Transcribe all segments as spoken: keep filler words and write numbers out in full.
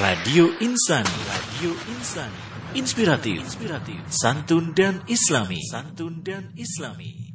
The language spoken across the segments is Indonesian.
Radio Insani, Radio Insani, inspiratif, inspiratif, santun dan islami, santun dan islami.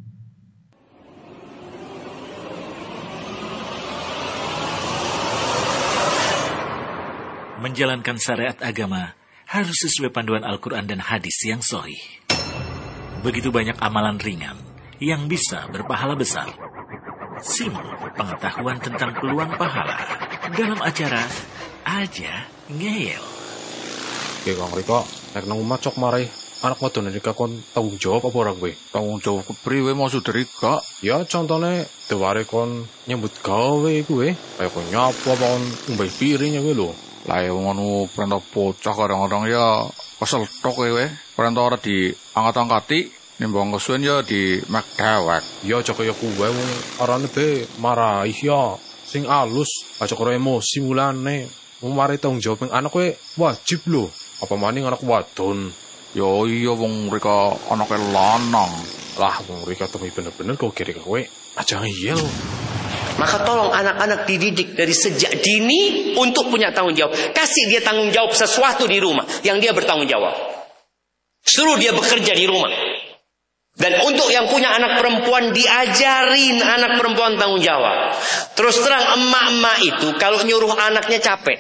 Menjalankan syariat agama harus sesuai panduan Al-Quran dan hadis yang sahih. Begitu banyak amalan ringan yang bisa berpahala besar. Simak pengetahuan tentang peluang pahala dalam acara Aja Ngeyel. Oke Kang Rika, nek nang omah cok mari anak wadon Rika kon tanggung jawab apa ora kowe? Tanggung jawab kepriwe maksud Rika? Ya contone deware kon nyambut gawe kuwe, kaya kon nyapu apa kon ngombe piring kuwi lho. Lah ya ngono perintah bocah kadang-kadang ya kesel tok kowe. Perintah ora diangkat-angkati, nimbang kesuwen ya di mek dewek. Ya aja kaya kuwe wong arane be marahi ya. Sing alus, aja karo emosi mulane. Wong mari tanggung jawab ning anak kowe wajib lho. Apa maning anak wadon. Yo iya wong Rika anake lanang. Lah wong Rika temi bener-bener kok kira kowe aja ngiyel. Maka tolong anak-anak dididik dari sejak dini untuk punya tanggung jawab. Kasih dia tanggung jawab sesuatu di rumah yang dia bertanggung jawab. Suruh dia bekerja di rumah. Dan untuk yang punya anak perempuan, diajarin anak perempuan tanggung jawab. Terus terang emak-emak itu kalau nyuruh anaknya capek.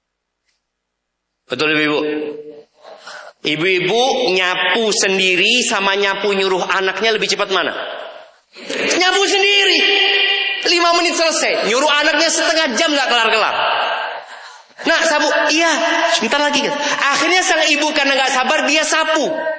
Betul ibu-ibu? Ibu-ibu nyapu sendiri sama nyapu nyuruh anaknya lebih cepat mana? Nyapu sendiri lima menit selesai. Nyuruh anaknya setengah jam gak kelar-kelar. Nah sapu, iya sebentar lagi kan. Akhirnya sang ibu karena gak sabar dia sapu.